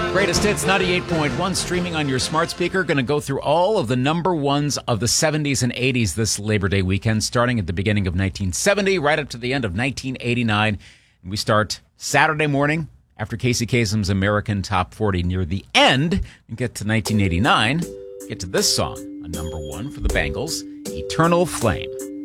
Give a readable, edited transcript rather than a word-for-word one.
Greatest Hits 98.1 streaming on your smart speaker. Going to go through all of the number ones of the 70s and 80s this Labor Day weekend, starting at the beginning of 1970, right up to the end of 1989. And we start Saturday morning after Casey Kasem's American Top 40 near the end and get to 1989. Get to this song, a number one for the Bangles, Eternal Flame.